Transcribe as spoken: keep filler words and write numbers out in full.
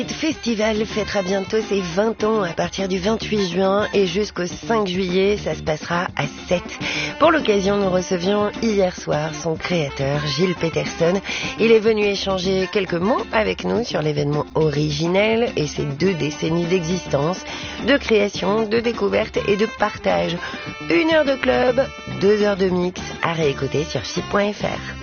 Festival fêtera bientôt ses vingt ans à partir du vingt-huit juin et jusqu'au cinq juillet, ça se passera à Sète. Pour l'occasion, nous recevions hier soir son créateur, Gilles Peterson. Il est venu échanger quelques mots avec nous sur l'événement originel et ses deux décennies d'existence, de création, de découverte et de partage. Une heure de club, deux heures de mix à réécouter sur chip point f r.